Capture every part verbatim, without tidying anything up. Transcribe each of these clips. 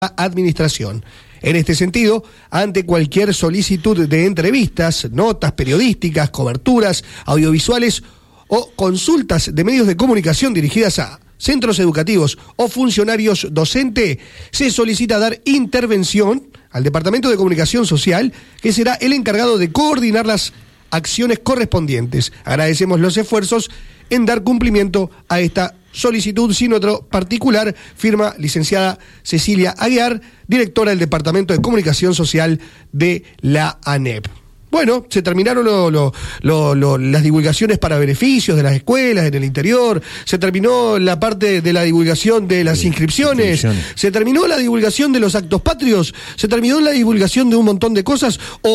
administración. En este sentido, ante cualquier solicitud de entrevistas, notas periodísticas, coberturas, audiovisuales o consultas de medios de comunicación dirigidas a centros educativos o funcionarios docentes, se solicita dar intervención al Departamento de Comunicación Social, que será el encargado de coordinar las acciones correspondientes. Agradecemos los esfuerzos en dar cumplimiento a esta solicitud, sin otro particular, firma licenciada Cecilia Aguiar, directora del Departamento de Comunicación Social de la ANEP. Bueno, se terminaron lo, lo, lo, lo, las divulgaciones para beneficios de las escuelas en el interior, se terminó la parte de la divulgación de las sí, inscripciones, inscripciones, se terminó la divulgación de los actos patrios, se terminó la divulgación de un montón de cosas,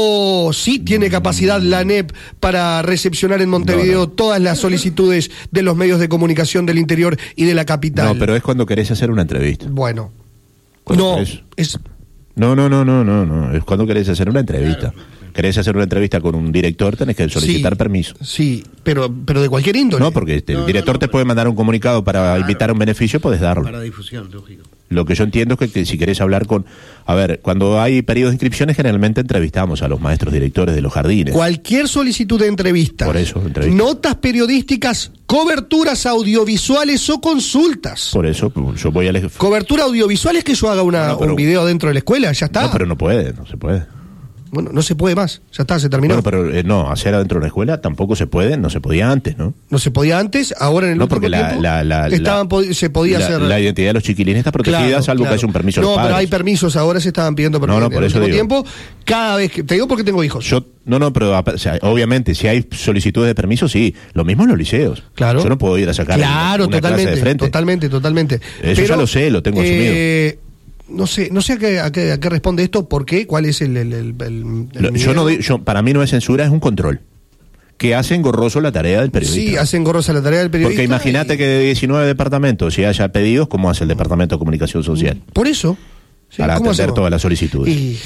o sí tiene capacidad la ANEP para recepcionar en Montevideo no, no. todas las solicitudes de los medios de comunicación del interior y de la capital. No, pero es cuando querés hacer una entrevista. Bueno, no, querés... es... no, no, no, no, no, no, es cuando querés hacer una entrevista. Claro. ¿Querés hacer una entrevista con un director? Tenés que solicitar sí, permiso. Sí, pero pero de cualquier índole. No, porque este, no, el director no, no, te puede mandar un comunicado para claro, invitar a un beneficio, podés darlo. Para difusión, lógico. Lo que yo entiendo es que, que si querés hablar con... A ver, cuando hay periodos de inscripciones, generalmente entrevistamos a los maestros directores de los jardines. Cualquier solicitud de entrevista. Por eso, entrevista. Notas periodísticas, coberturas audiovisuales o consultas. Por eso, yo voy a... La... Cobertura audiovisual es que yo haga una, no, pero, un video dentro de la escuela, ya está. No, pero no puede, no se puede. Bueno, no se puede más, ya está, se terminó. Bueno, pero eh, no, hacer adentro de una escuela tampoco se puede, no se podía antes, ¿no? No se podía antes, ahora en el no, último porque la, tiempo la, la, estaban, la, se podía la, hacer... La identidad de los chiquilines está protegida, claro, salvo claro. que haya un permiso No, de los padres. pero hay permisos, ahora se estaban pidiendo permisos. No, no, por en eso el último digo. tiempo, cada vez que... Te digo porque tengo hijos. Yo, no, no, pero o sea, obviamente, si hay solicitudes de permiso, sí. Lo mismo en los liceos. Claro. Yo no puedo ir a sacar claro, una totalmente, clase de frente. Totalmente, totalmente. Eso pero, ya lo sé, lo tengo eh, asumido. No sé, no sé a qué, a qué, a qué responde esto, por qué, cuál es el... el, el, el, el lo, yo no digo, yo, para mí no es censura, es un control. Que hace engorroso la tarea del periodista. Sí, hace engorrosa la tarea del periodista. Porque imagínate y... que de diecinueve departamentos, si haya pedidos, ¿cómo hace el Departamento de Comunicación Social? Por eso. Sí, para atender hacemos? todas las solicitudes. Y...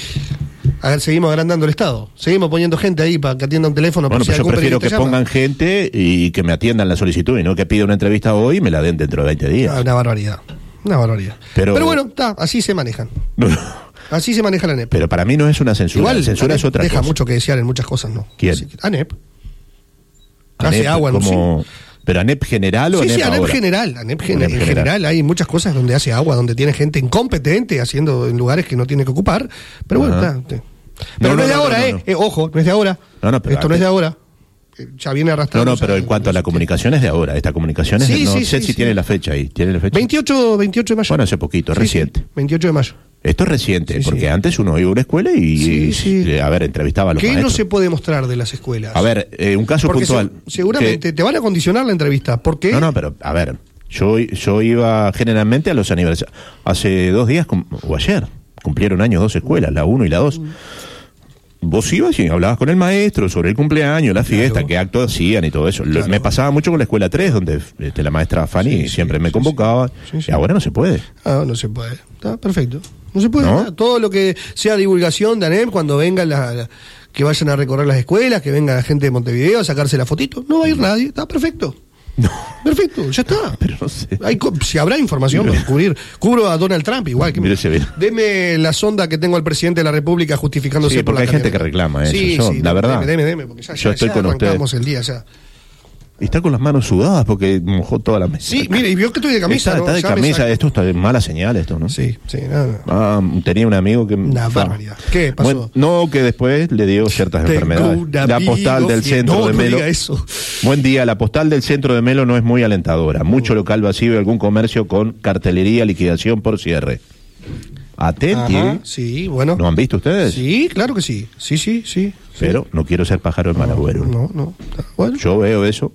A ver, seguimos agrandando el Estado. Seguimos poniendo gente ahí para que atienda un teléfono. Bueno, si pues yo prefiero que llama. pongan gente y que me atiendan la solicitud y no que pida una entrevista hoy y me la den dentro de veinte días. Ah, una barbaridad. Una barbaridad. Pero, Pero bueno, está, así se manejan. No, no. Así se maneja la ANEP. Pero para mí no es una censura. Igual, la censura es otra deja cosa. mucho que desear en muchas cosas, ¿no? ¿Quién? Así que, ANEP. ANEP Hace agua, como... ¿no? Sí. ¿Pero ANEP general o sí, ANEP Sí, ANEP ahora? general. ANEP, gen... ANEP en general. general hay muchas cosas donde hace agua, donde tiene gente incompetente haciendo en lugares que no tiene que ocupar. Pero bueno, está, está. Pero no, no, no es de no, ahora, no, no, ¿eh? No. eh. Ojo, no es de ahora. No, no, pero Esto no es de ahora. Ya viene arrastrando. No, no, pero en cuanto a la comunicación es de ahora. Esta comunicación es sí, de, no sí, sé sí, si sí. tiene la fecha ahí. ¿Tiene la fecha? veintiocho, veintiocho de mayo. Bueno, hace poquito, sí, reciente. Sí, veintiocho de mayo. Esto es reciente, sí, porque sí. antes uno iba a una escuela y, sí, sí. y a ver, entrevistaba a los ¿Qué maestros. no se puede mostrar de las escuelas? A ver, eh, un caso porque puntual. Se, seguramente que... te van a condicionar la entrevista. ¿Por qué? No, no, pero a ver, yo, yo iba generalmente a los aniversarios. Hace dos días, o ayer, cumplieron años dos escuelas, la uno y la dos. Mm. Vos ibas y hablabas con el maestro sobre el cumpleaños, la fiesta, claro. qué actos hacían y todo eso. Claro. Me pasaba mucho con la escuela tres, donde este, la maestra Fanny sí, siempre sí, me convocaba. Sí, sí. Sí, y ahora no se puede. Ah, no se puede. Está perfecto. No se puede. ¿No? Todo lo que sea divulgación de ANEP, cuando vengan la, la, que vayan a recorrer las escuelas, que venga la gente de Montevideo a sacarse la fotito, no va a ir nadie. Está perfecto. No. Perfecto, ya está. Pero no sé. Hay, si habrá información para cubrir, cubro a Donald Trump igual que me, deme la sonda que tengo al presidente de la República justificándose sí, por la hay gente que reclama eso. Sí, Yo, sí, la deme, verdad. Deme, deme, deme, porque ya, yo ya, estoy ya con arrancamos usted. el día ya. Y está con las manos sudadas porque mojó toda la mesa. Sí, mire, y vio que estoy de camisa. Está, ¿no? está de ya camisa, esto está de mala señal, esto, ¿no? Sí, sí, nada. Ah, tenía un amigo que... Una barbaridad. ¿Qué pasó? Bueno, no, que después le dio ciertas Tengo enfermedades. La postal del centro no, de Melo... No diga eso. Buen día, la postal del centro de Melo no es muy alentadora. Mucho local vacío y algún comercio con cartelería, liquidación por cierre. Atenti. Ajá, sí, bueno. ¿No han visto ustedes? Sí, claro que sí. Sí, sí, sí. Pero sí. no quiero ser pájaro de mal agüero. No, no. Bueno. Yo veo eso.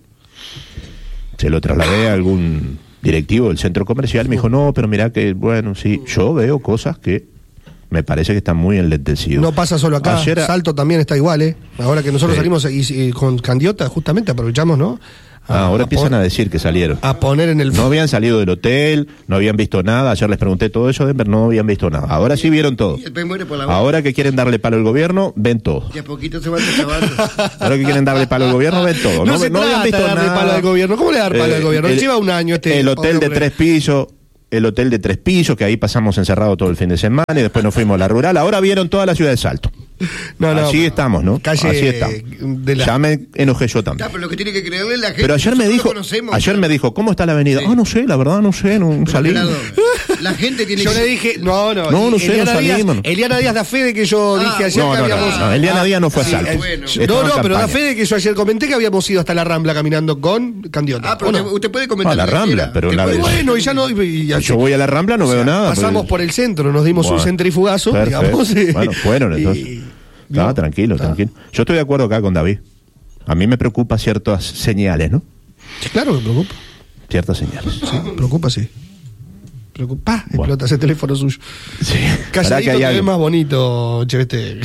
Se lo trasladé a algún directivo del centro comercial. Me dijo, no, pero mirá que, bueno, sí. Yo veo cosas que me parece que están muy enlentecidos. No pasa solo acá. Ayer a... Salto también está igual, ¿eh? Ahora que nosotros sí. salimos y, y con Candiota, justamente aprovechamos, ¿no? Ah, ahora a empiezan pon... a decir que salieron. A poner en el... No habían salido del hotel, no habían visto nada. Ayer les pregunté todo eso, Denver, no habían visto nada. Ahora sí vieron todo. Ahora que quieren darle palo al gobierno, ven todo. Y a poquito se van desabando. Ahora que quieren darle palo al gobierno, ven todo. No, No, se no habían visto de darle nada. palo al gobierno. ¿Cómo le dar palo eh, al gobierno? El, Lleva un año este... El hotel de tres pisos... el hotel de tres pisos, que ahí pasamos encerrado todo el fin de semana, y después nos fuimos a la rural. Ahora vieron toda la ciudad de Salto. No, no, Así estamos, ¿no? calle Así estamos. de la- Ya me enojé yo también. Ya, pero lo que tiene que creerle la gente. Pero ayer me nosotros dijo, lo conocemos. ayer me dijo, ¿cómo está la avenida? Sí. Ah, no sé, la verdad no sé, no Pero, salí. Gerardo, la gente tiene Yo que. le dije, no, no. No, no sé, Eliana no Díaz, salimos. Eliana Díaz da fe de que yo Ah, dije ayer No, que no, no, habíamos. no, Eliana Ah, Díaz no fue a sí, Salto. bueno. Estaba No, en no, pero da campaña. fe de que yo ayer comenté que habíamos ido hasta la Rambla caminando con Candiota. Ah, pero ¿o no? usted, usted puede comentar. Ah, la lo que Rambla, quiera. pero Usted la puede- de- Bueno, y ya no. y- y- Yo voy a la Rambla, no o sea, veo nada. Pasamos pero- por el centro, nos dimos Bueno, un centrifugazo, perfecto. digamos. y- Bueno, fueron entonces. y- No, ¿no? tranquilo, Ah. tranquilo. Yo estoy de acuerdo acá con David. A mí me preocupa ciertas señales, ¿no? Sí, claro que preocupa. Ciertas señales. Sí, preocupa, sí. Preocupa. Bueno. Explota ese teléfono suyo. Sí. ¿Verdad Calladito que hay te ves algo? más bonito, Cheveste.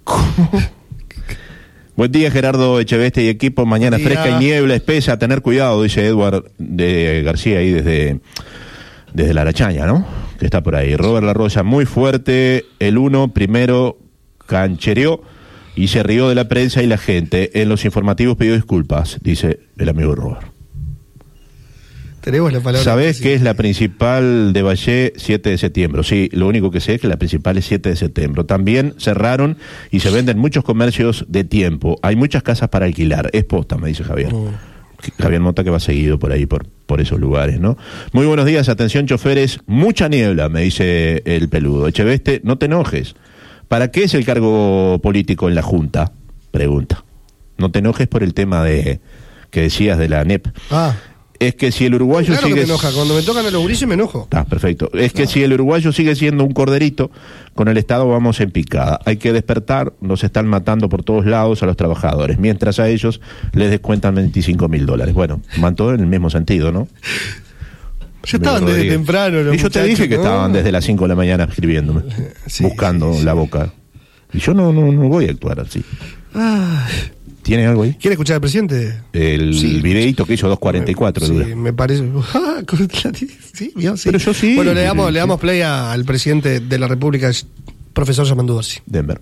Buen día, Gerardo Echeveste y equipo. Mañana Buen día. fresca y niebla espesa. A tener cuidado, dice Edward de García ahí desde, desde la Arachaña, ¿no? Que está por ahí. Robert La Rosa, muy fuerte. El uno primero canchereó y se rió de la prensa y la gente. En los informativos pidió disculpas, dice el amigo Robert. Tenemos la palabra. ¿Sabés sí. qué es la principal de Valle? siete de septiembre. Sí, lo único que sé es que la principal es siete de septiembre. También cerraron y se venden muchos comercios de tiempo. Hay muchas casas para alquilar. Es posta, me dice Javier. Oh. Javier Mota, que va seguido por ahí, por, por esos lugares, ¿no? Muy buenos días, atención choferes. Mucha niebla, me dice el peludo. Echeveste, no te enojes. ¿Para qué es el cargo político en la Junta? Pregunta. No te enojes por el tema de que decías de la N E P. Ah, Es que si el uruguayo claro sigue... que me enoja. Cuando me tocan a los gurises me enojo. Está perfecto. Es que si el uruguayo sigue siendo un corderito, con el Estado vamos en picada. Hay que despertar, nos están matando por todos lados a los trabajadores, mientras a ellos les descuentan veinticinco mil dólares. Bueno, van todos en el mismo sentido, ¿no? Ya estaban desde Rodríguez. temprano los Y yo te muchachos, dije que ¿no? estaban desde las cinco de la mañana escribiéndome, Sí, buscando sí, sí. la boca. Y yo no, no, no voy a actuar así. Ah, ¿Tienes algo ahí? ¿quiere escuchar al presidente? El Sí. videíto que hizo dos cuarenta y cuatro Sí, dura. me parece. Ah, sí, vio, sí. Pero yo sí. Bueno, le damos, Sí. le damos play a- al presidente de la República, profesor Yamandú Orsi. Denver.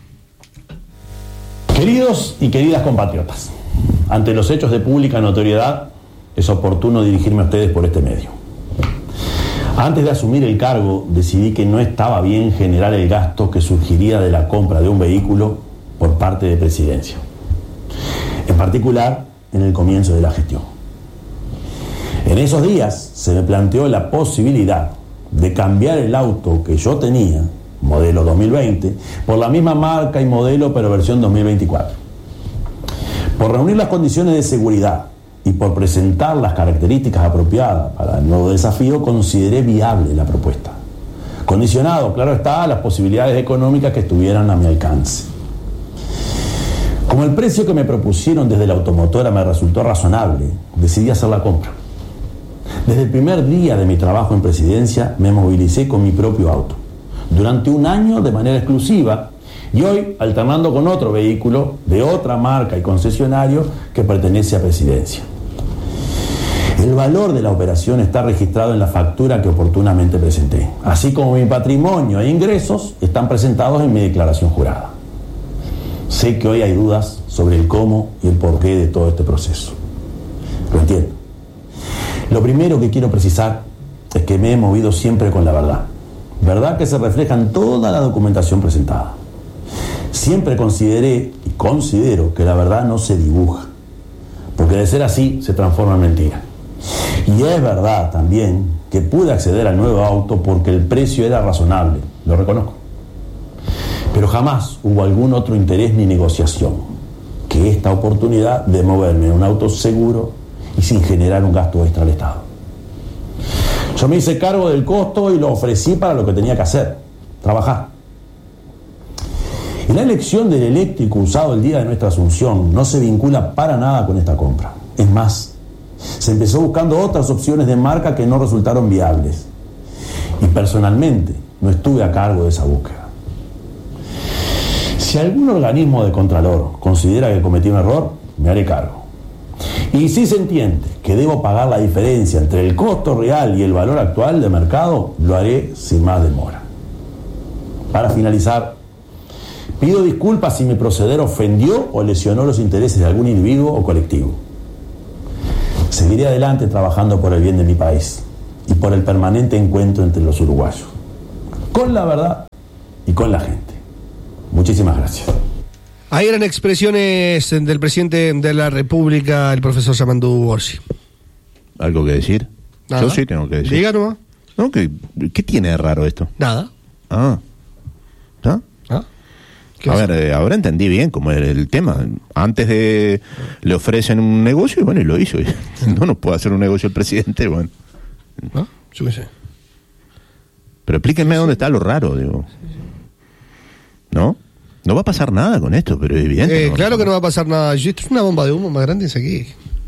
Queridos y queridas compatriotas, ante los hechos de pública notoriedad, es oportuno dirigirme a ustedes por este medio. Antes de asumir el cargo, decidí que no estaba bien generar el gasto que surgiría de la compra de un vehículo por parte de Presidencia. En particular, en el comienzo de la gestión. En esos días se me planteó la posibilidad de cambiar el auto que yo tenía, modelo dos mil veinte, por la misma marca y modelo pero versión dos mil veinticuatro. Por reunir las condiciones de seguridad y por presentar las características apropiadas para el nuevo desafío, consideré viable la propuesta. Condicionado, claro está, a las posibilidades económicas que estuvieran a mi alcance. Como el precio que me propusieron desde la automotora me resultó razonable, decidí hacer la compra. Desde el primer día de mi trabajo en Presidencia me movilicé con mi propio auto, durante un año de manera exclusiva, y hoy alternando con otro vehículo de otra marca y concesionario que pertenece a Presidencia. El valor de la operación está registrado en la factura que oportunamente presenté, así como mi patrimonio e ingresos están presentados en mi declaración jurada. Sé que hoy hay dudas sobre el cómo y el porqué de todo este proceso. Lo entiendo. Lo primero que quiero precisar es que me he movido siempre con la verdad. Verdad que se refleja en toda la documentación presentada. Siempre consideré y considero que la verdad no se dibuja, porque de ser así se transforma en mentira. Y es verdad también que pude acceder al nuevo auto porque el precio era razonable, lo reconozco. Pero jamás hubo algún otro interés ni negociación que esta oportunidad de moverme en un auto seguro y sin generar un gasto extra al Estado. Yo me hice cargo del costo y lo ofrecí para lo que tenía que hacer, trabajar. Y la elección del eléctrico usado el día de nuestra asunción no se vincula para nada con esta compra. Es más, se empezó buscando otras opciones de marca que no resultaron viables. Y personalmente no estuve a cargo de esa búsqueda. Si algún organismo de Contralor considera que cometí un error, me haré cargo. Y si se entiende que debo pagar la diferencia entre el costo real y el valor actual de mercado, lo haré sin más demora. Para finalizar, pido disculpas si mi proceder ofendió o lesionó los intereses de algún individuo o colectivo. Seguiré adelante trabajando por el bien de mi país y por el permanente encuentro entre los uruguayos, con la verdad y con la gente. Muchísimas gracias. Ahí eran expresiones del presidente de la República, el profesor Yamandú Orsi. ¿Algo que decir? Nada. Yo sí tengo que decir. Diga nomás. No, ¿qué, ¿qué tiene de raro esto? Nada. Ah. ¿Ah? ¿Ah? ¿Qué A hace? ver, eh, ahora entendí bien cómo era el tema. Antes de le ofrecen un negocio y bueno, y lo hizo. No nos puede hacer un negocio el presidente, bueno. ¿No? Yo qué sé. Pero explíquenme dónde está lo raro, digo. ¿No? No va a pasar nada con esto, pero es evidente. Eh, ¿no? claro que no va a pasar nada. Yo- Esto es una bomba de humo más grande, es aquí.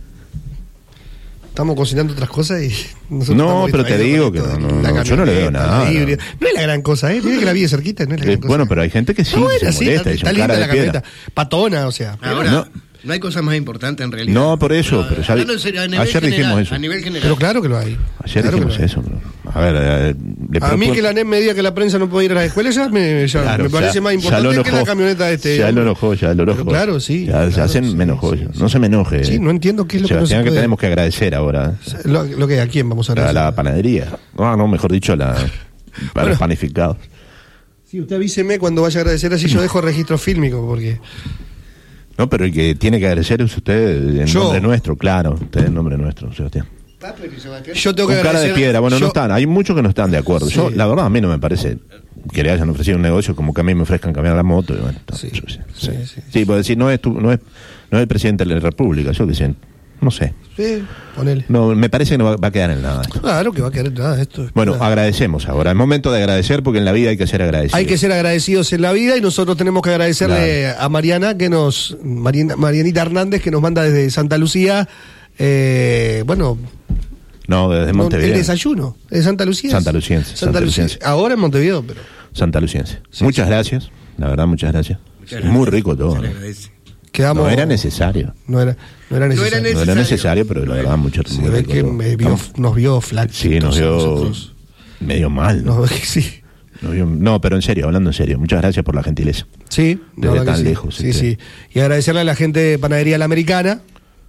Estamos cocinando otras cosas y nosotros No, estamos pero te distraídos digo con que esto no, de no, la no, yo no le veo camioneta, nada, la híbrida. no. No es la gran cosa, ¿eh? Tiene que la vive cerquita, no es la Eh, gran cosa. bueno, pero hay gente que sí Ah, bueno, se sí, molesta está, y son está linda cara la de piedra. camioneta. Patona, o sea. Ahora, No. no. hay cosa más importante en realidad. No, por eso, pero ya hablando di- en serio, a nivel ayer general, dijimos eso. A nivel general. Pero claro que lo hay. Ayer Claro que dijimos lo hay. eso. Pero, a ver, eh, le A mí propon- que la N E M me diga que la prensa no puede ir a las escuelas ya me, ya Claro, me parece ya- más ya importante lo que la enojó. camioneta de este. Ya lo enojó, ya lo enojó. Pero claro, sí, Ya se claro, hacen sí, menos sí, joyas. sí. No se me enoje. Sí, no entiendo qué es lo que no se Sebastián, que puede. tenemos que agradecer ahora. Lo, lo que a quién vamos a A agradecer. la panadería. No, no, mejor dicho, a, la, a Bueno. los panificados. Sí, usted avíseme cuando vaya a agradecer, así yo dejo registro fílmico, porque. No, pero el que tiene que agradecer es usted en Yo. nombre nuestro, claro. Usted en nombre nuestro, Sebastián. Yo tengo Con que cara de agradecer. piedra. Bueno, yo- no están. Hay muchos que no están de acuerdo. Sí. Yo, la verdad, a mí no me parece que le hayan ofrecido un negocio como que a mí me ofrezcan cambiar la moto. Y bueno, está, Sí, yo qué sé. sí, sí. Sí, puedo decir, no es, tu- no, es, no es el presidente de la República. Yo que sé, no sé. Sí, ponele. No, me parece que no va, va a quedar en nada esto. Claro que va a querer nada esto. Bueno, Nada. agradecemos ahora. Es momento de agradecer porque en la vida hay que ser agradecido. Hay que ser agradecidos en la vida y nosotros tenemos que agradecerle a Mariana, que nos. Mariana- Marianita Hernández, que nos manda desde Santa Lucía. Eh, bueno, No, desde no, el Montevideo. desayuno. De Santa Lucía. Santa Luciense, Santa Santa Lucía. Luciense. Ahora en Montevideo, pero. Santa Luciense. Sí, muchas sí. gracias. La verdad, muchas gracias. Muchas Muy gracias. rico todo. Se le ¿no? agradece. Quedamos. No era necesario. No era, no era necesario. No era No era Necesario. necesario, pero la verdad, mucho Se muy ve rico que todo. me vio, Estamos- nos vio flacos. Sí, nos vio nosotros. medio mal. ¿no? Nos- sí. Nos vio- no, pero en serio, hablando en serio. Muchas gracias por la gentileza. Sí, la Desde verdad que tan sí. lejos, Sí, este. sí. Y agradecerle a la gente de Panadería La Americana,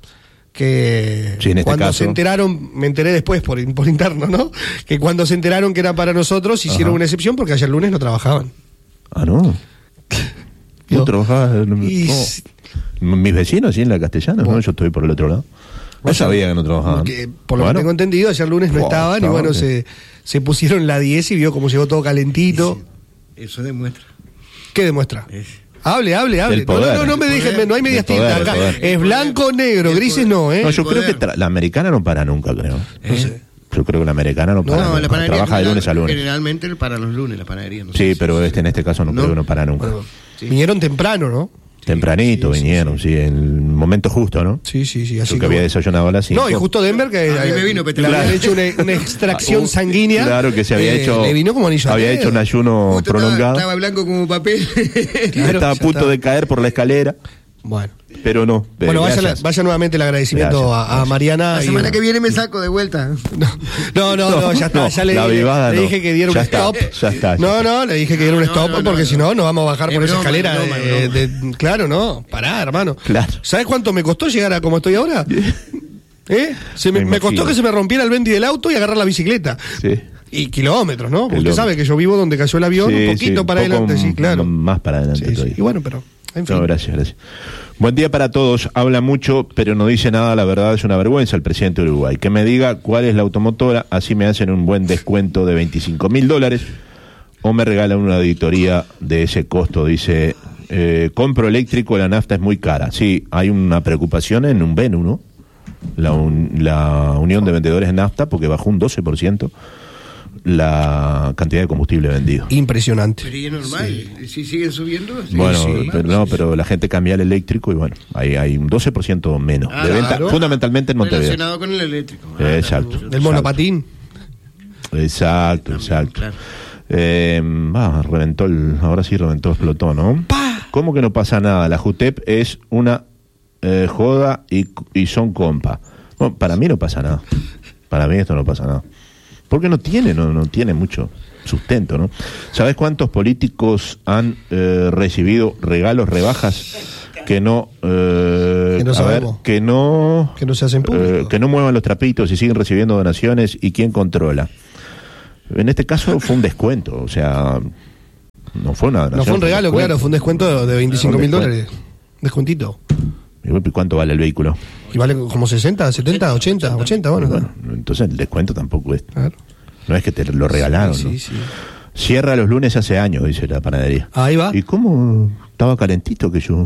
que Sí, en este cuando caso. se enteraron, me enteré después por, in- por interno, ¿no? Que cuando se enteraron que era para nosotros, hicieron Ajá. una excepción porque ayer lunes no trabajaban. Ah, no. Yo- ¿Vos trabajabas? No, Y no. s- Mis vecinos, sí, en la castellana, Bueno. ¿no? Yo estoy por el otro lado. No sabía que no trabajaban. Porque, por lo Bueno. que tengo entendido, ayer lunes no Wow, estaban y estaban, bueno, sí. se, se pusieron la diez y vio cómo llegó todo calentito. Eso demuestra. ¿Qué demuestra? Es- Hable, hable, hable. El poder. no, no, no me El dejen, poder. no hay medias El poder, tintas acá. el poder. Es blanco, negro, El grises poder. no, ¿eh? No, yo El creo que poder. tra- la americana no para nunca, creo. No sé. Yo creo que la americana no para No, nunca. la panadería Trabaja de general- lunes a lunes. Generalmente para los lunes la panadería. No Sí, sé si- pero este en este caso no, No. creo que no para nunca. Bueno, Sí. vinieron temprano, ¿no? Tempranito sí, sí, vinieron, sí, en el momento justo, ¿no? Sí, sí, sí. Yo Así que que había bueno. desayunado a las cinco. No, y justo Denver, que A mí me vino le petróleo. habían hecho una, una extracción Uh, sanguínea. Claro que se había eh, hecho. Le vino como anillo al Había dedo. hecho un ayuno Justo estaba- prolongado. Estaba blanco como papel. Claro, estaba a ya punto está. de caer por la escalera, Bueno, pero no. bueno vaya, la- Gracias. vaya nuevamente el agradecimiento Gracias, a, a gracias. Mariana. La y- semana que viene me saco de vuelta. No, no, no, ya está. No, ya le, la le- vivada le no. dije que diera un Ya está, stop. ya está, ya No, está. no, le dije que diera un No, stop no, no, porque no. si no, no vamos a bajar Es por esa broma, escalera. es broma, de- es de- claro, no, pará, hermano. Claro. ¿Sabes cuánto me costó llegar a como estoy ahora? ¿Eh? Se me, Me me costó imagino. que se me rompiera el bendy del auto y agarrar la bicicleta. Sí. Y kilómetros, ¿no? Porque usted Kilómetros. sabe que yo vivo donde cayó el avión, Sí, un poquito sí, para un poco adelante, sí, m- claro. Más para adelante Sí, sí. todavía. Y bueno, pero, en fin. No, gracias, gracias. Buen día para todos. Habla mucho, pero no dice nada. La verdad es una vergüenza el presidente de Uruguay. Que me diga cuál es la automotora, así me hacen un buen descuento de veinticinco mil dólares o me regalan una auditoría de ese costo. Dice, eh, compro eléctrico, la nafta es muy cara. Sí, hay una preocupación en un Venu, ¿no? La, un- la Unión de Vendedores de Nafta, porque bajó un doce por ciento la cantidad de combustible vendido. Impresionante. Pero y es normal. Si siguen subiendo. sí, Bueno, sí, pero, normal. no, pero la gente cambia al eléctrico y bueno, hay, hay un doce por ciento menos Ah, de venta, claro. fundamentalmente en Montevideo. Relacionado con el eléctrico. Ah, Exacto. claro. Del monopatín. Exacto, También, exacto. claro. Eh, ah, reventó el, ahora sí reventó, explotó, ¿no? ¡Pah! ¿Cómo que no pasa nada? La JUTEP es una eh, joda y, y son compa. Bueno, para mí no pasa nada. Para mí esto no pasa nada. Porque no tiene, no, no tiene mucho sustento, ¿no? ¿Sabes cuántos políticos han eh, recibido regalos, rebajas que no eh, Que no a ver, sabemos. que no, Que no se hacen públicos. eh, que no muevan los trapitos y siguen recibiendo donaciones y quién controla. En este caso fue un descuento, o sea, no fue una donación. No fue un regalo, descuento. claro, fue un descuento de veinticinco mil Un descuento. dólares. Descuentito. ¿Y cuánto vale el vehículo? Y vale como sesenta, setenta, ochenta, ochenta, bueno. Bueno, entonces el descuento tampoco es. Claro. No es que te lo regalaron, Sí, ¿no? sí, sí. Cierra los lunes hace años, dice la panadería. Ahí va. ¿Y cómo estaba calentito que yo?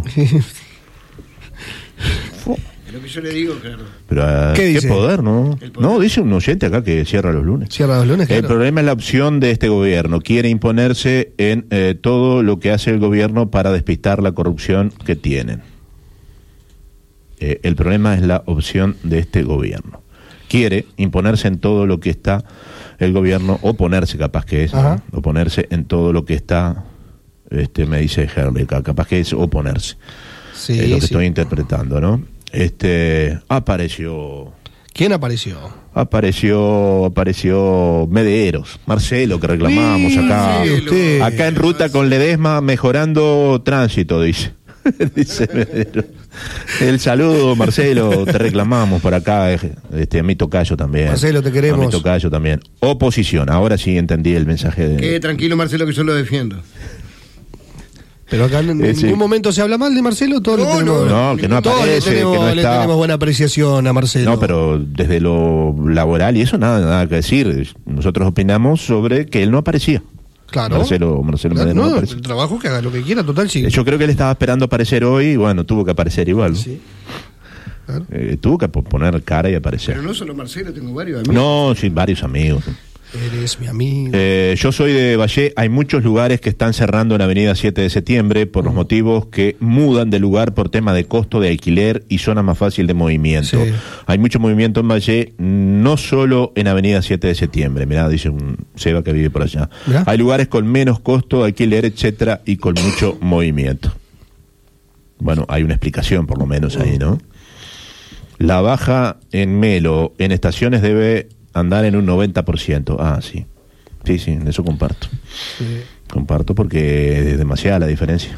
Fo. Es lo que yo le digo, claro. Pero ah, ¿Qué qué, dice? poder, ¿no? El poder. No, dice un oyente acá que cierra los lunes. Cierra los lunes, El claro. problema es la opción de este gobierno. Quiere imponerse en eh, todo lo que hace el gobierno para despistar la corrupción que tienen. Eh, el problema es la opción de este gobierno. Quiere imponerse en todo lo que está el gobierno, oponerse capaz que es, Ajá. ¿no? Oponerse en todo lo que está, este me dice Herley, capaz que es oponerse. Sí, es lo que sí. estoy interpretando, ¿no? Este, apareció... ¿Quién apareció? Apareció, apareció Mederos, Marcelo, que reclamábamos Sí, acá. sí, usted. Acá en ruta con Ledesma mejorando tránsito, dice. Dice Mederos. El saludo, Marcelo, te reclamamos por acá, este, a mi tocayo también. Marcelo, te queremos. A mi tocayo también. Oposición, ahora sí entendí el mensaje de... Quede tranquilo, Marcelo, que yo lo defiendo. Pero acá en Eh, sí. ningún momento se habla mal de Marcelo, todos No, le tenemos, no, que no todos le aparece, tenemos, que no le está. tenemos buena apreciación a Marcelo. No, pero desde lo laboral y eso nada, nada que decir. Nosotros opinamos sobre que él no aparecía. Claro. Marcelo, Marcelo Claro, Medina no no, apareció. el trabajo que haga lo que quiera, total, sí. Yo creo que él estaba esperando aparecer hoy y bueno, tuvo que aparecer igual. ¿no? Sí. Claro. Eh, tuvo que po- poner cara y aparecer. Pero no solo Marcelo, tengo varios amigos. No, sí, varios amigos. Eres mi amigo. Eh, yo soy de Valle, hay muchos lugares que están cerrando en la avenida siete de septiembre por los motivos que mudan de lugar por tema de costo de alquiler y zona más fácil de movimiento. Sí. Hay mucho movimiento en Valle, no solo en avenida siete de septiembre, mirá, dice un Seba que vive por allá. Mirá. Hay lugares con menos costo de alquiler, etcétera, y con mucho movimiento. Bueno, hay una explicación por lo menos ahí, ¿no? La baja en Melo, en estaciones debe andar en un noventa por ciento. Ah, sí. Sí, sí, de eso comparto. Sí. Comparto porque es demasiada la diferencia.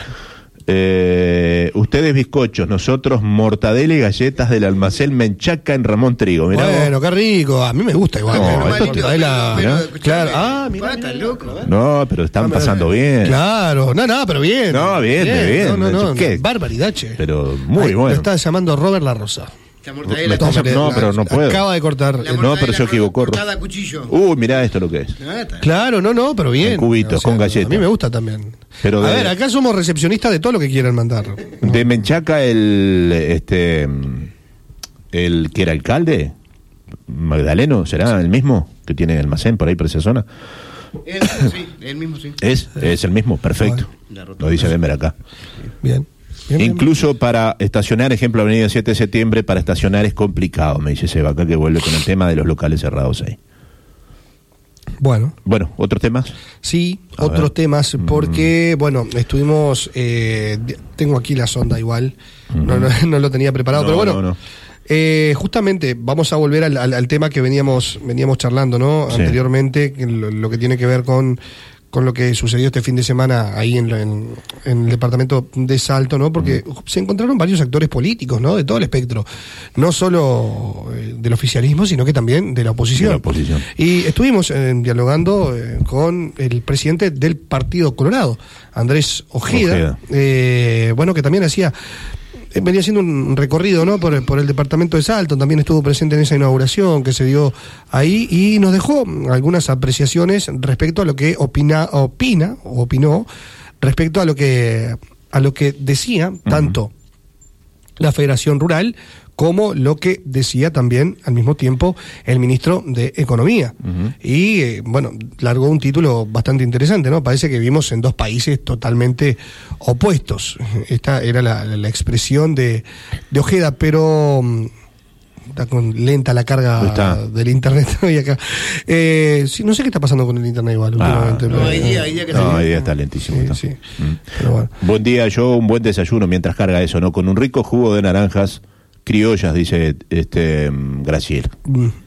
Eh, ustedes bizcochos, nosotros mortadela y galletas del almacén Menchaca en Ramón Trigo. Mirá Bueno, vos. qué rico. A mí me gusta igual. No, eh, esto- normalito, ahí la- pero, mirá. escuchame, Claro. Ah, mira, pará, estás loco. No, pero están Ah, mira, pasando bien. Claro. No, no, pero bien. No, bien, bien. No, no, no. ¿Qué? Barbaridad, che. Pero muy Ahí bueno. Lo está llamando Robert La Rosa. La Me mortadela. está- Tómale, no, la- pero no puedo. Acaba de cortar. la el- no, pero mortadela se equivocó. cortada a cuchillo. Uy, mirá esto lo que es. Ah, está. Claro, no, no, pero bien. En cubitos, con galleta. A mí me gusta también. Pero a de- ver, acá somos recepcionistas de todo lo que quieran mandar. De Menchaca, el este el que era alcalde, Magdaleno, ¿será el mismo que tiene almacén por ahí por esa zona? Él, sí, él mismo sí. Es, es el mismo, perfecto. La Lo dice Denver acá. Bien. Bien, bien. Incluso para estacionar, ejemplo, Avenida siete de septiembre, para estacionar es complicado, me dice Seba acá, que vuelve con el tema de los locales cerrados ahí. Bueno. Bueno, ¿otros temas? Sí, A otros ver. temas, porque, bueno, estuvimos, eh, de- tengo aquí la sonda igual, no, no, no lo tenía preparado, No, pero bueno, no, no. eh, justamente vamos a volver al, al- al tema que veníamos veníamos charlando, ¿no? Sí. Anteriormente, que lo, lo que tiene que ver con, con lo que sucedió este fin de semana ahí en, la- en, en el departamento de Salto, ¿no? Porque se encontraron varios actores políticos, ¿no? De todo el espectro, no solo eh, del oficialismo, sino que también de la oposición. De la oposición. Y estuvimos eh, dialogando eh, con el presidente del Partido Colorado, Andrés Ojeda, Ojeda. eh, bueno, que también hacía, eh, venía haciendo un recorrido, ¿no? Por, por el departamento de Salto, también estuvo presente en esa inauguración que se dio ahí y nos dejó algunas apreciaciones respecto a lo que opina, opina o opinó respecto a lo que a lo que decía tanto la Federación Rural como lo que decía también al mismo tiempo el ministro de Economía. Ujú. Y eh, bueno, largó un título bastante interesante, ¿no? Parece que vivimos en dos países totalmente opuestos. Esta era la, la expresión de, de Ojeda, pero mm, está con lenta la carga Está. del internet hoy acá. Eh, sí, no sé qué está pasando con el internet igual Ah, últimamente. no, pero- hay día- hay día que No, sí. hoy día está lentísimo. Sí, está. sí. Mm. Pero bueno. Buen día, yo un buen desayuno mientras carga eso, ¿no? Con un rico jugo de naranjas criollas, dice este mm, Graciela. Mm.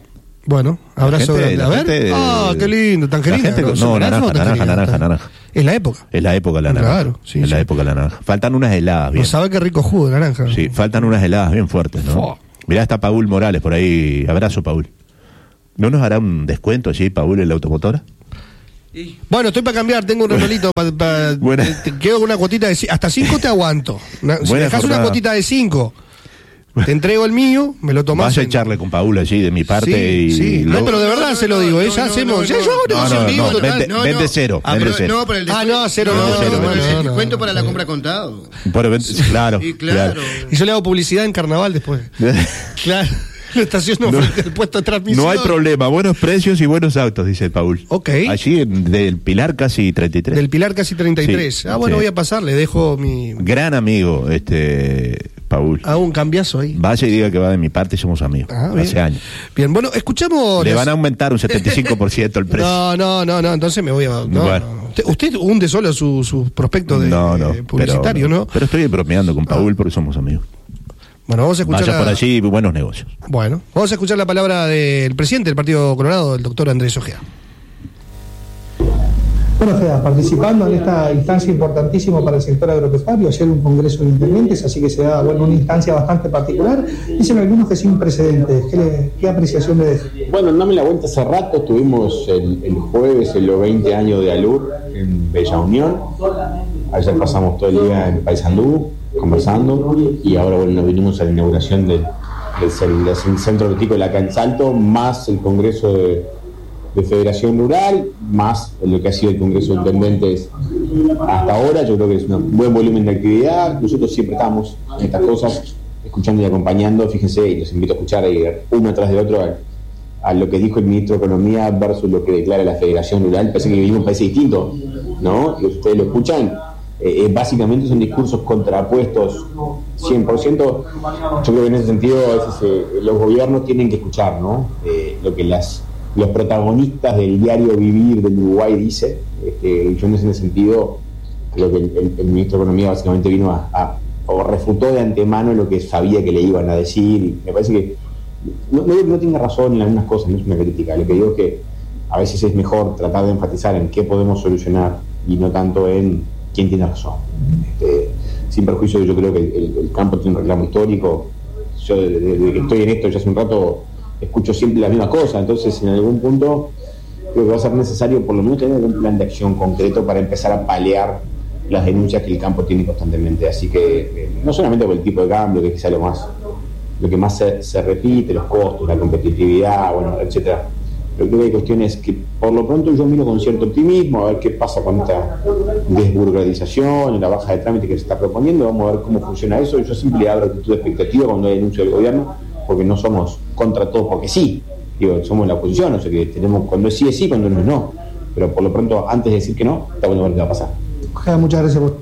Bueno, abrazo gente- grande. la A ver. gente- Ah, qué lindo, tangerina. la gente- ¿Son no, naranjas naranja, o tangerina? naranja, naranja, naranja. Es la época. Es la época de la naranja. Claro, sí, es la sí. época de la naranja. Faltan unas heladas, bien. No sabe qué rico jugo de naranja. Sí, faltan unas heladas bien fuertes, ¿no? Fua. Mirá, está Paul Morales por ahí. Abrazo, Paul. ¿No nos hará un descuento allí, Paul, en la automotora? Bueno, estoy para cambiar, tengo un regalito para... Buena. Te, te quedo con una cuotita de... ci- Hasta cinco te aguanto. Una, si Buena dejas una jornada. cuotita de cinco, te entrego el mío, me lo tomás. Vas a en- echarle con Paul allí de mi parte Sí, y... sí. No, luego- pero de verdad No, se lo no, digo, no, ¿eh? Ya no, hacemos... no, ya no. yo hago No, negocio no, en vivo, no, total. vende- vende cero, Ah, vende pero, cero. no, para el Ah, descuento. no, cero, no, no, cero, para vende el cero. descuento No, para no, la no. compra contado. Bueno, vende- claro, Y claro. Y yo le hago publicidad en carnaval después. claro. Claro. Lo estaciono No. frente al puesto de transmisión. No hay problema, buenos precios y buenos autos, dice el Paul. Ok. Allí en- del Pilar casi treinta y tres. Del Pilar casi treinta y tres. Sí, ah, bueno, sí. voy a pasar, le dejo mi... Gran amigo, este Paul. Hago un cambiazo ahí. Vaya y diga que va de mi parte y somos amigos. Ah, bien. Hace años. Bien, bueno, escuchamos... Le las- van a aumentar un setenta y cinco por ciento el precio. No, no, no, no, entonces me voy a... No, Bueno. no, no. Usted- Usted hunde solo su, su prospecto de, no, no, de publicitario, pero, ¿no? Pero estoy bromeando con Paul porque somos amigos. Bueno, vamos a escuchar... Vaya la- por allí, buenos negocios. Bueno, vamos a escuchar la palabra del presidente del Partido Colorado, el doctor Andrés Ojeda. Bueno, Feda, participando en esta instancia importantísima para el sector agropecuario, ayer un congreso de intendentes, así que se da bueno, una instancia bastante particular. Dicen algunos que sin precedentes. ¿Qué, le- qué apreciación le deja? Bueno, no me la vuelta hace rato, tuvimos el, el jueves en los veinte años de Alur en Bella Unión. Ayer pasamos todo el día en Paysandú conversando y ahora bueno, nos vinimos a la inauguración del, del, cel- del centro hortícola acá en Salto, más el congreso de, de Federación Rural, más lo que ha sido el congreso de intendentes hasta ahora. Yo creo que es un buen volumen de actividad. Nosotros siempre estamos en estas cosas escuchando y acompañando. Fíjense, y los invito a escuchar ahí uno tras de otro a, a lo que dijo el ministro de Economía versus lo que declara la Federación Rural. Parece que vivimos un país distinto, ¿no? Y ustedes lo escuchan. Eh, básicamente son discursos contrapuestos cien por ciento. Yo creo que en ese sentido a veces, eh, los gobiernos tienen que escuchar, ¿no? Eh, lo que las, los protagonistas del diario vivir del Uruguay dicen. Este, yo en ese sentido creo que el, el, el ministro de Economía básicamente vino a, a o refutó de antemano lo que sabía que le iban a decir, y me parece que no, no digo que no tenga razón en algunas cosas, no es una crítica, lo que digo es que a veces es mejor tratar de enfatizar en qué podemos solucionar y no tanto en quién tiene razón. Este, sin perjuicio, yo creo que el, el campo tiene un reclamo histórico. Yo desde, desde que estoy en esto ya hace un rato escucho siempre la misma cosa, entonces en algún punto creo que va a ser necesario por lo menos tener un plan de acción concreto para empezar a paliar las denuncias que el campo tiene constantemente. Así que eh, no solamente por el tipo de cambio, que es quizá lo más lo que más se, se repite, los costos, la competitividad, bueno, etcétera. Pero creo que hay cuestiones que por lo pronto yo miro con cierto optimismo, a ver qué pasa con esta desburocratización y la baja de trámite que se está proponiendo. Vamos a ver cómo funciona eso. Yo siempre abro actitud de expectativa cuando hay anuncio del gobierno, porque no somos contra todo porque sí. Digo, somos la oposición, o sea que tenemos cuando es sí es sí, cuando no es no. Pero por lo pronto, antes de decir que no, está bueno ver qué va a pasar. Ojeda, muchas gracias por...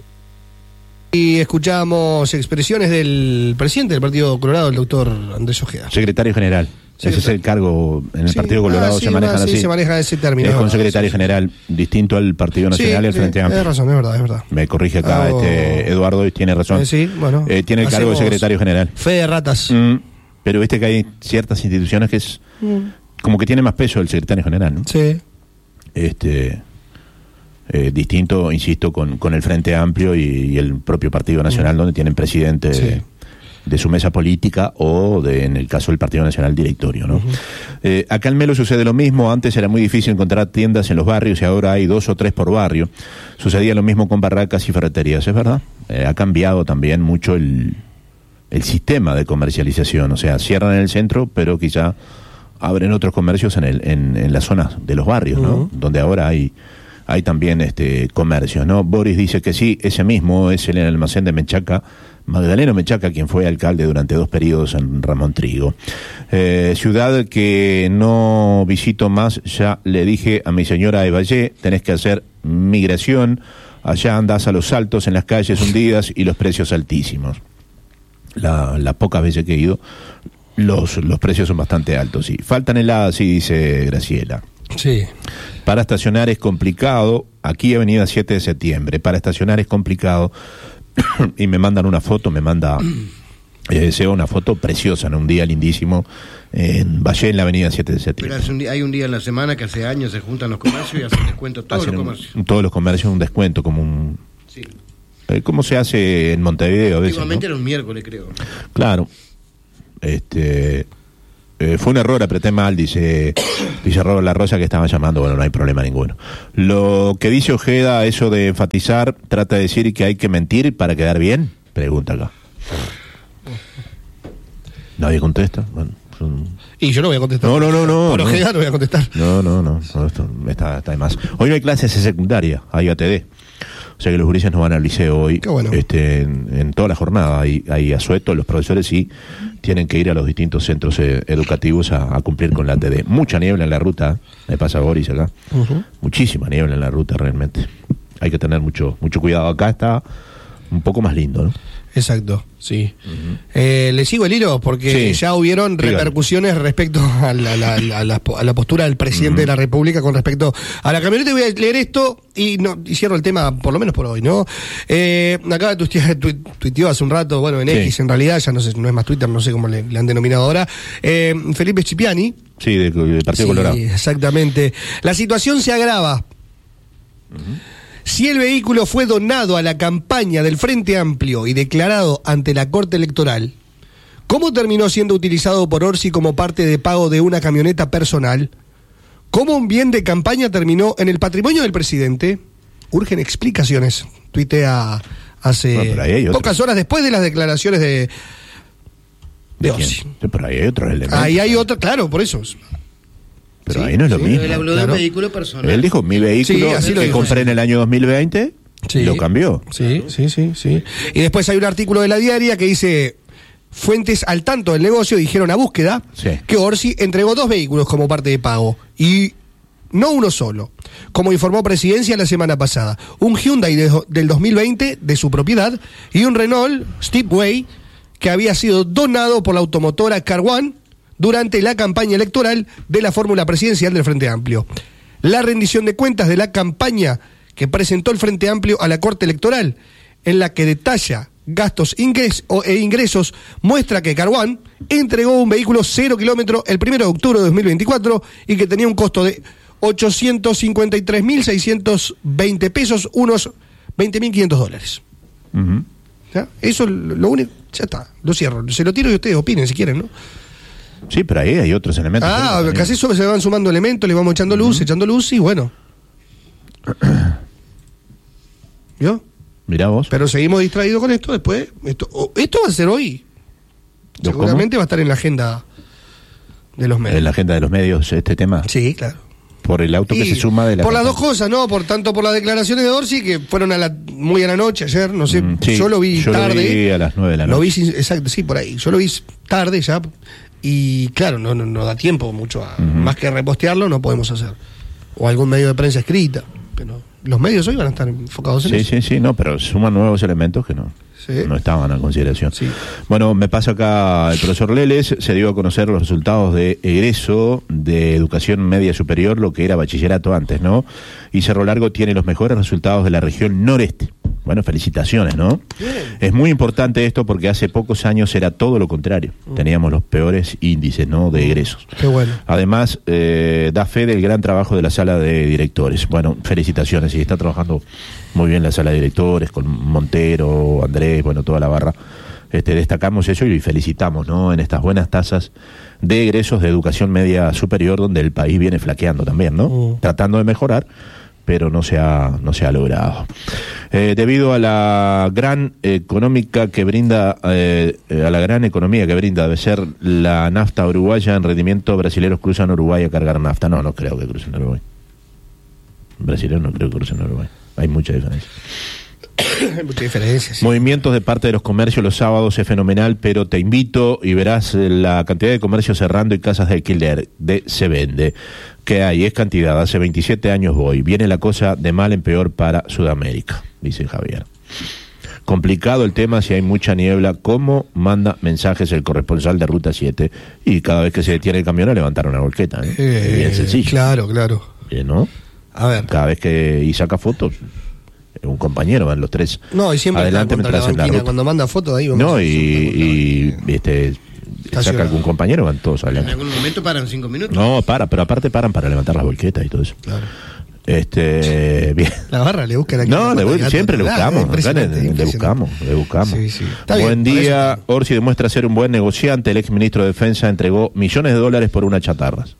Y escuchamos expresiones del presidente del Partido Colorado, el doctor Andrés Ojeda. Secretario general. Ese es el cargo en el Sí, Partido ah, Colorado, sí, se manejan ah, sí, así. se maneja ese término. Es es con verdad, secretario sí, sí. general, distinto al Partido Nacional Sí, y al sí, Frente Amplio. Tienes razón, es verdad, es verdad. Me corrige acá Hago- este Eduardo y tiene razón. Eh, sí, bueno. Eh, tiene el cargo de hacemos secretario general. Fe de ratas. Mm, pero viste que hay ciertas instituciones que es como que tiene más peso el secretario general, ¿no? Sí. Este eh, distinto, insisto, con, con el Frente Amplio y, y el propio Partido Nacional, donde tienen presidente Sí. de, de su mesa política o, de, en el caso del Partido Nacional, directorio, ¿no? Uh-huh. Eh, acá en Melo sucede lo mismo. Antes era muy difícil encontrar tiendas en los barrios y ahora hay dos o tres por barrio. Sucedía lo mismo con barracas y ferreterías, es verdad. Eh, ha cambiado también mucho el, el sistema de comercialización. O sea, cierran en el centro, pero quizá abren otros comercios en, el, en, en las zonas de los barrios, ¿no? Uh-huh. Donde ahora hay hay también este comercio, ¿no? Boris dice que sí, ese mismo es el almacén de Menchaca, Magdaleno Menchaca, quien fue alcalde durante dos periodos en Ramón Trigo. Eh, ciudad que no visito más, ya le dije a mi señora Evallé, tenés que hacer migración, allá andás a los saltos en las calles hundidas y los precios altísimos. La, la pocas veces que he ido, los, los precios son bastante altos, sí. Faltan heladas, sí, dice Graciela. Sí. Para estacionar es complicado, aquí Avenida siete de septiembre, para estacionar es complicado, y me mandan una foto, me manda Eh, se ve una foto preciosa, en un día lindísimo, en Valle, en la avenida siete de Pero septiembre. hace un día- hay un día en la semana que hace años se juntan los comercios y hacen descuento todos Hacen los un- comercios. todos los comercios un descuento, como un... Sí. eh, como se hace en Montevideo a veces, ¿no? Últimamente era un miércoles, creo. Claro. Este... Eh, fue un error, apreté mal, dice dice Robert La Rosa, que estaba llamando. Bueno, no hay problema ninguno. Lo que dice Ojeda, eso de enfatizar, trata de decir que hay que mentir para quedar bien, pregunta acá. Nadie contesta. Bueno, son- Y yo no voy a contestar. No, no, no, no, Por no. Ojeda no voy a contestar. No, no, no, no, esto está, está de más. Hoy no hay clases de secundaria, hay A T D. O sea que los gurises no van al liceo hoy. Qué bueno. Este, en, en toda la jornada hay, hay asueto, los profesores sí tienen que ir a los distintos centros eh, educativos a, a cumplir con la A T D. Mucha niebla en la ruta, me pasa Boris acá. Ujú. Muchísima niebla en la ruta realmente. Hay que tener mucho, mucho cuidado. Acá está un poco más lindo, ¿no? Exacto, sí. Eh, le sigo el hilo porque Sí. ya hubieron Dígale. repercusiones respecto a la, la- la- a la- a la postura del presidente de la República con respecto a la camioneta. Voy a leer esto y, no, y cierro el tema, por lo menos por hoy, ¿no? Eh, acaba de tuitear, tu- tuiteó hace un rato, bueno, en Sí. X en realidad, ya no sé, no es más Twitter, no sé cómo le, le han denominado ahora, eh, Felipe Schipiani. Sí, del de Partido Sí, Colorado. exactamente. La situación se agrava. Si el vehículo fue donado a la campaña del Frente Amplio y declarado ante la Corte Electoral, ¿cómo terminó siendo utilizado por Orsi como parte de pago de una camioneta personal? ¿Cómo un bien de campaña terminó en el patrimonio del presidente? Urgen explicaciones. Tuitea hace Bueno, pero ahí hay otro. pocas horas después de las declaraciones de, de ¿De Orsi. quién? Sí, pero ahí hay otros elementos. Ahí hay otra, claro, por eso. Pero Sí, ahí no es lo sí, mismo. Él habló Claro. de un vehículo personal. Él dijo, mi vehículo Sí, así lo que dijo, compré sí. en el año dos mil veinte, Sí. lo cambió. Sí, sí, sí, sí. Y después hay un artículo de La Diaria que dice: fuentes al tanto del negocio dijeron a Búsqueda Sí. que Orsi entregó dos vehículos como parte de pago y no uno solo, como informó Presidencia la semana pasada. Un Hyundai de- del dos mil veinte de su propiedad y un Renault Stepway que había sido donado por la automotora Car One durante la campaña electoral de la fórmula presidencial del Frente Amplio. La rendición de cuentas de la campaña que presentó el Frente Amplio a la Corte Electoral, en la que detalla gastos ingres o- e ingresos, muestra que Car One entregó un vehículo cero kilómetro el primero de octubre de dos mil veinticuatro y que tenía un costo de ochocientos cincuenta y tres mil seiscientos veinte pesos, unos veinte mil quinientos dólares. Ujú. ¿Ya? Eso es lo único, ya está, lo cierro. Se lo tiro y ustedes opinen si quieren, ¿no? Sí, pero ahí hay otros elementos. Ah, También. casi eso se van sumando elementos, le vamos echando luz, echando luz y bueno. ¿Vio? Mirá vos. Pero seguimos distraídos con esto después. Esto, o- esto va a ser hoy. ¿Lo Seguramente va a estar en la agenda de los medios. En la agenda de los medios este tema. Sí, claro. Por el auto que Y se suma de la... por las dos campaña. cosas, ¿no? Por tanto, por las declaraciones de Orsi, que fueron a la, muy a la noche ayer, no sé, Mm, sí, yo lo vi yo lo tarde. vi a las nueve de la Lo noche. vi, sin- exacto, sí, por ahí. Yo lo vi tarde ya. Y claro, no, no, no da tiempo mucho. A, Más que repostearlo, no podemos hacer. O algún medio de prensa escrita. Pero los medios hoy van a estar enfocados en Sí, eso. sí, sí, no, pero suman nuevos elementos que no, Sí. no estaban a consideración. Sí. Bueno, me pasa acá el profesor Leles, se dio a conocer los resultados de egreso de educación media superior, lo que era bachillerato antes, ¿no? Y Cerro Largo tiene los mejores resultados de la región noreste. Bueno, felicitaciones, ¿no? Es muy importante esto porque hace pocos años era todo lo contrario. Teníamos los peores índices, ¿no? De egresos. Qué bueno. Además, eh, da fe del gran trabajo de la sala de directores. Bueno, felicitaciones, y está trabajando muy bien la sala de directores, con Montero, Andrés, bueno, toda la barra. Este, destacamos eso y felicitamos, ¿no? En estas buenas tasas de egresos de educación media superior, donde el país viene flaqueando también, ¿no? Mm. Tratando de mejorar, pero no se ha, no se ha logrado. Eh, debido a la gran económica que brinda, eh, a la gran economía que brinda, debe ser la nafta uruguaya, en rendimiento brasileños cruzan Uruguay a cargar nafta. No, no creo que crucen Uruguay. Brasileños no creo que crucen Uruguay. Hay mucha diferencia. Hay mucha diferencia. sí. Movimientos de parte de los comercios los sábados es fenomenal, pero te invito y verás eh, la cantidad de comercios cerrando y casas de alquiler de Se Vende que hay, es cantidad. Hace veintisiete años voy. Viene la cosa de mal en peor para Sudamérica, dice Javier. Complicado el tema si hay mucha niebla. ¿Cómo manda mensajes el corresponsal de Ruta siete? Y cada vez que se detiene el camión a levantar una volqueta. ¿eh? Eh, Es bien sencillo. Claro, claro. Eh, ¿no? A ver. Cada vez que y saca fotos, un compañero, van los tres. No, y siempre adelante está contra mientras la hacen la banquina, ruta. cuando manda fotos ahí. No, y, y este, saca algún compañero, van todos En adelante. algún momento paran cinco minutos. No, para, pero aparte paran para levantar las volquetas y todo eso. Claro. Este, bien. La barra le busca la No, le, gato, siempre le claro, buscamos, acá le, impresionante, le impresionante. buscamos, le buscamos. Sí, sí. Está Buen bien, día, para eso Orsi demuestra ser un buen negociante. El ex ministro de Defensa entregó millones de dólares por unas chatarras.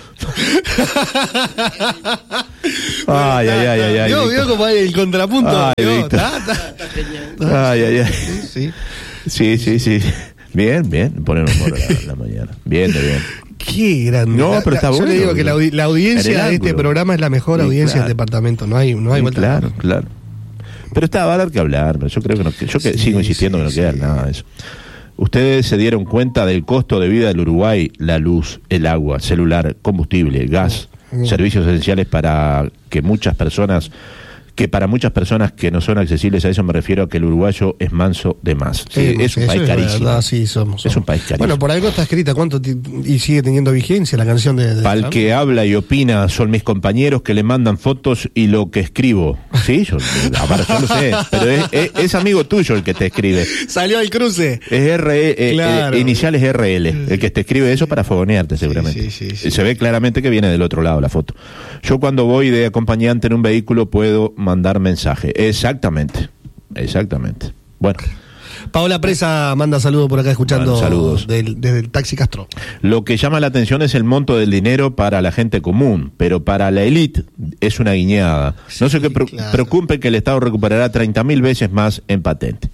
Ay, ay, ay, ay, ay. Vio, Víctor. vio cómo hay el contrapunto. Ay, Vio, Víctor. ta, ta. Ay, ay, ay. Sí. Sí, sí, sí. Bien, bien. Ponen humor a la, la mañana. Bien, de bien. Qué grande. No, La- pero la- está yo bueno, le digo que la, audi- la audiencia en el de este ángulo. programa es la mejor Sí, audiencia claro. del departamento. No hay, no hay Sí, vuelta. claro, claro. Pero está, va a dar que hablar. Yo creo que no, que- yo que Sí, sigo insistiendo sí, que no queda sí. nada de eso. Ustedes se dieron cuenta del costo de vida del Uruguay, la luz, el agua, celular, combustible, gas, Mm. servicios esenciales para que muchas personas, que para muchas personas que no son accesibles a eso me refiero a que el uruguayo es manso de más. Sí, Eh, es un eso país es carísimo. verdad, sí, somos, Es un somos. país carísimo. Bueno, por algo está escrita cuánto ti- y sigue teniendo vigencia la canción de. de Para el Trump. que habla y opina son mis compañeros que le mandan fotos y lo que escribo. Sí, yo, aparte, yo lo sé, pero es, es- es amigo tuyo el que te escribe. Salió al cruce. Es R, eh, Claro. eh, iniciales R L, el que te escribe eso para fogonearte seguramente. sí, sí, sí. Se ve claramente que viene del otro lado la foto. Yo cuando voy de acompañante en un vehículo puedo mandar mensaje. Exactamente, exactamente. Bueno, Paola Presa manda saludos por acá escuchando Bueno, saludos. del- desde el Taxi Castro. lo que llama la atención es el monto del dinero para la gente común, pero para la élite es una guiñada. No Sí, sé qué pre- claro. preocupe que el Estado recuperará treinta mil veces más en patente.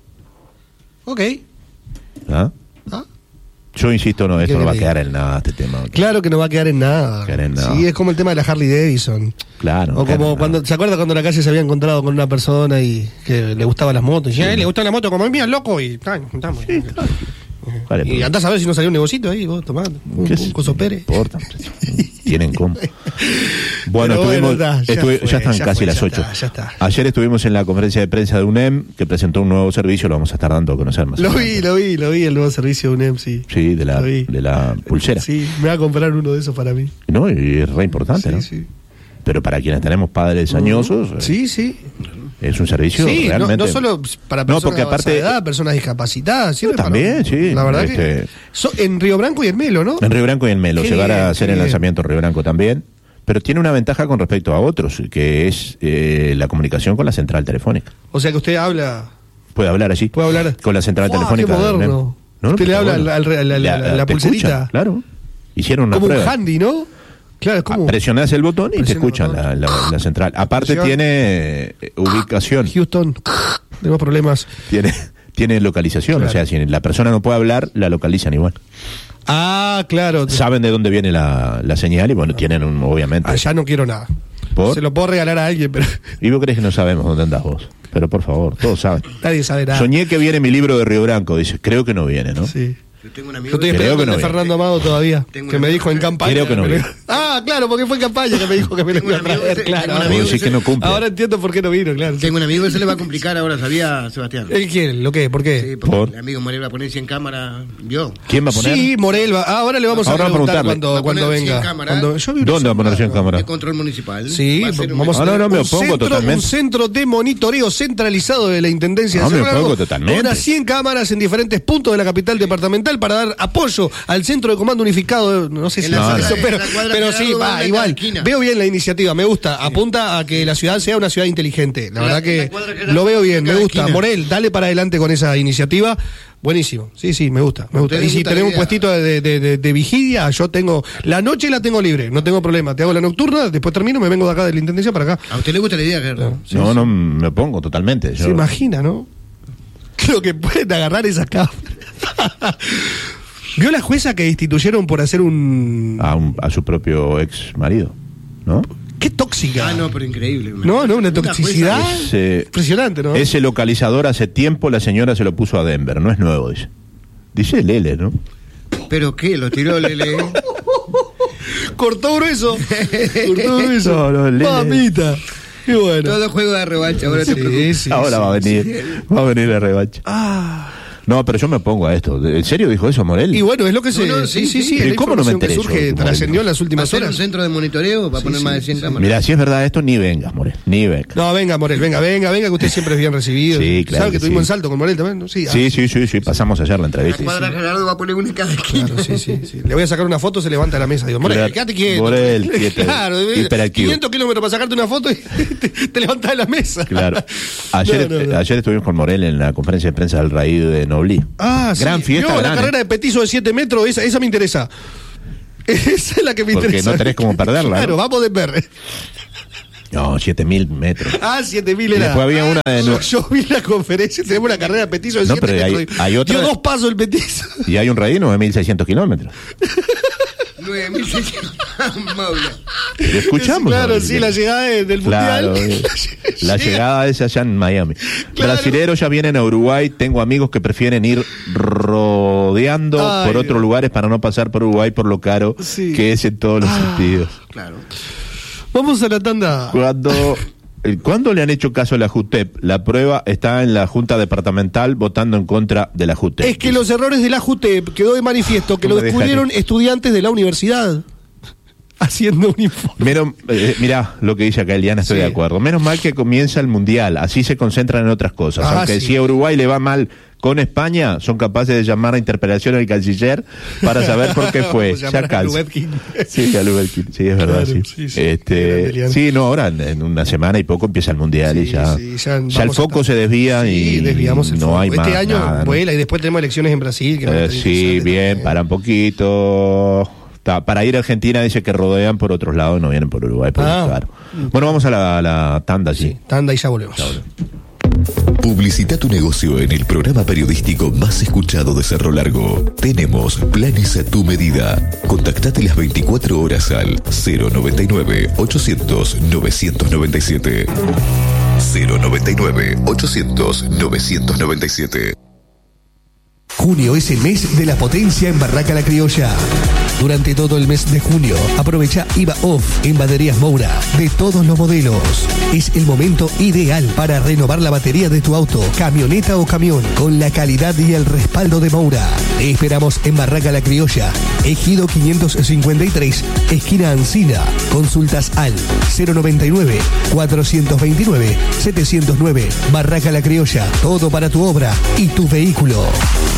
Ok. ¿Ah? Ah, Yo insisto, no, esto ¿Qué no va a querés? quedar en nada, este tema. Claro que no va a quedar en nada. Quedar en nada. Sí, es como el tema de la Harley Davidson. Claro. no O queda en como nada. cuando, ¿se acuerda cuando en la calle se había encontrado con una persona y que le gustaban las motos? Y decía, "Eh, le gusta la moto como el mío, loco", y ah, juntamos. Vale, Y pero- andás a ver si no salió un negocito ahí, vos tomás un, ¿Qué un se- coso Pérez. No importa. Tienen cómo. Bueno, Pero bueno, estuvimos, está, ya estuve- fue, ya están ya casi fue, las ya ocho. está, ya está. Ayer estuvimos en la conferencia de prensa de UNEM, que presentó un nuevo servicio, lo vamos a estar dando a conocer más Lo vi, adelante. lo vi, lo vi, el nuevo servicio de UNEM, sí. Sí, de la, Lo vi. de la pulsera. Sí, me va a comprar uno de esos para mí. No, y es re importante, Sí, ¿no? sí. Pero para quienes tenemos padres añosos, eh, Sí, sí. es un servicio Sí, no, realmente. no solo para No, personas porque de aparte- avanzada edad, personas discapacitadas. sirve No, también, para- sí, La verdad este- que. So- en Río Branco y en Melo, ¿no? En Río Branco y en Melo, Qué llegar bien, a hacer qué el bien. lanzamiento en Río Branco también. Pero tiene una ventaja con respecto a otros, que es eh, la comunicación con la central telefónica. O sea que usted habla. Puede hablar allí. Puede hablar. Con la central ¡Guau, telefónica. qué de moderno! UNEM. No, Usted pero le está habla bueno. al- al- la- la- la- la te pulserita. escuchan, claro. Hicieron una Como prueba. un handy, ¿no? Claro, es como. Ah, presionás el botón y te Presiona el escuchan botón. la, la- la central. Aparte Presión. tiene eh, ubicación, Houston, tenemos problemas. tiene, tiene localización. Claro. O sea, si la persona no puede hablar, la localizan igual. Ah, claro. Saben de dónde viene la, la señal y bueno, tienen un, obviamente. Allá no quiero nada. ¿Por? Se lo puedo regalar a alguien, pero Y vos crees que no sabemos dónde andás vos. Pero por favor, todos saben. nadie sabe nada. Soñé que viene mi libro de Río Branco, dice. Creo que no viene, ¿no? Sí. Yo tengo un Yo amigo estoy Creo esperando que el no de viene. Fernando Amado todavía. Tengo Que un me amigo dijo en que- campaña. Creo que no me viene. lo- Ah, claro, porque fue en campaña que me dijo que me lo Tengo iba a un amigo traer. que- Claro. tengo un Ahora, amigo Vos decís que no cumple. ahora entiendo por qué no vino, claro. Tengo un amigo que se le va a complicar ahora, ¿sabía, Sebastián? ¿Él quiere? ¿Lo qué? ¿Por qué? Sí, porque ¿Por? el amigo Morel va a poner cien cámaras, ¿vio? ¿Quién va a poner? Sí, Morel va. Ah, ahora le vamos Ahora a preguntar preguntarle. cuando, Va a cuando poner venga. cien cámaras. Cuando- yo vi una ¿Dónde va a poner sola. cien cámaras? De control municipal. Sí, Va a ser un- vamos a Ah, no, tener no, me un, opongo centro, totalmente. un centro de monitoreo centralizado de la Intendencia No, de me Cerro Largo. opongo totalmente. Ahora cien cámaras en diferentes puntos de la capital departamental para dar apoyo al centro de comando unificado. No sé si En la es cuadra- eso, en pero, la cuadra pero Gerardo sí, Vargas va, de igual. la esquina. Veo bien la iniciativa, me gusta. Apunta a que la ciudad sea una ciudad inteligente. La En la- verdad en que la cuadra Gerardo lo veo bien, me de la gusta. esquina. Morel, dale para adelante con esa iniciativa. Buenísimo. Sí, sí, me gusta. Me gusta. ¿A usted Y le si gusta tenemos la un idea? puestito de, de, de, de vigilia, yo tengo. La noche la tengo libre, no tengo problema. Te hago la nocturna, después termino, me vengo de acá de la intendencia para acá. ¿A usted le gusta la idea, Gerardo? Sí, no, sí. no me opongo totalmente. Yo- Se imagina, ¿no? Creo que pueden agarrar esa cámara. ¿Vio la jueza que destituyeron por hacer un. a, un- a su propio ex marido, ¿no? Qué tóxica. Ah, no, pero increíble. No, no, una toxicidad. jueza- Ese, Impresionante, ¿no? ese localizador hace tiempo la señora se lo puso a Denver, no es nuevo, dice. Dice Lele, ¿no? ¿Pero qué? ¿Lo tiró Lele? Cortó grueso. Cortó grueso. No, no, Lele. Mamita. Qué bueno. Todo juego de revancha, ahora te Sí, preocupes. sí, Ahora sí, va a venir, va a venir la revancha. Ah, No, pero yo me opongo a esto. ¿En serio dijo eso Morel? Y bueno, es lo que se... No, no, sí, sí, sí. Pero la ¿cómo no me información que enteré surge, yo, trascendió en las ¿Va a últimas ser un horas. centro de monitoreo? ¿Va a Sí, poner sí, más de cien sí. cámaras? Mira, si es verdad esto, ni vengas, Morel. Ni vengas. No, venga, Morel, venga, venga, venga, que usted siempre es bien recibido. Sí, claro ¿Sabe que que tuvimos sí. en Salto con Morel también? ¿No? Sí, Sí, ah, sí, sí, sí. Pasamos ayer la La entrevista. cuadra Gerardo va a poner una en cada esquina. Claro, sí, sí, sí. Le voy a sacar una foto, se levanta de la mesa. Digo, Morel, Claro. quédate quieto. Morel, quieto. Claro, Hiperactivo. quinientos kilómetros para sacarte una foto y te, te levantas de la mesa. Claro. Ayer, No, no, no. ayer estuvimos con Morel en la conferencia de prensa del Raído de Noblí. Ah, Gran sí. fiesta, Yo, gran, la carrera ¿eh? de petizo de siete metros, esa, esa me interesa. Esa es la que me Porque interesa. no tenés cómo perderla, Claro, ¿no? vamos de ver. No, siete mil metros. Ah, siete mil Y era. después había una de yo, no- yo vi la conferencia, tenemos una carrera de petizo de No, siete pero hay- metros. hay otra- Dio dos pasos el petizo. Y hay un radio de nueve mil seiscientos kilómetros. nueve mil seiscientos. Maula. Lo escuchamos. Claro, ¿no? sí, la llegada de- del Claro, mundial. eh, la llegada es allá en Miami. Claro. Brasileros ya vienen a Uruguay. Tengo amigos que prefieren ir rodeando Ay, por otros Dios. lugares para no pasar por Uruguay por lo caro Sí. que es en todos los Ah. sentidos. Claro. Vamos a la tanda. Cuando, eh, ¿Cuándo le han hecho caso a la JUTEP? La prueba está en la Junta Departamental votando en contra de la JUTEP. Es que los errores de la JUTEP quedó de manifiesto que No lo me descubrieron dejaste. estudiantes de la universidad haciendo un informe. Menos, eh, mirá lo que dice acá Eliana, estoy Sí. de acuerdo. Menos mal que comienza el Mundial, así se concentran en otras cosas. Ah, Aunque sí. si a Uruguay le va mal con España, son capaces de llamar a interpelación al canciller para saber por qué fue. Vamos a llamar Ya a cansa. Lubetkin. Sí, a Lubetkin. Sí, es verdad, Claro, sí. sí, sí. Este, Grande, Eliana. sí, no, ahora en, en una semana y poco empieza el Mundial y Sí, ya, sí, ya, vamos el a foco estar- se desvía Sí, y desviamos el no foco. hay Este más año nada, ¿no? vuela y después tenemos elecciones en Brasil. Que no Eh, está sí, interesante bien, también. para un poquito. Ta- Para ir a Argentina dice que rodean por otros lados, no vienen por Uruguay, por Ah. claro. Bueno, vamos a la, a la tanda, sí. Sí, tanda y ya volvemos. Publicita tu negocio en el programa periodístico más escuchado de Cerro Largo. Tenemos planes a tu medida. Contactate las veinticuatro horas al cero noventa y nueve, ochocientos, novecientos noventa y siete. cero noventa y nueve, ochocientos, novecientos noventa y siete. Junio es el mes de la potencia en Barraca La Criolla. Durante todo el mes de junio, aprovecha I V A Off en Baterías Moura de todos los modelos. Es el momento ideal para renovar la batería de tu auto, camioneta o camión con la calidad y el respaldo de Moura. Te esperamos en Barraca La Criolla, Ejido quinientos cincuenta y tres, esquina Ancina. Consultas al cero noventa y nueve, cuatrocientos veintinueve, setecientos nueve. Barraca La Criolla, todo para tu obra y tu vehículo.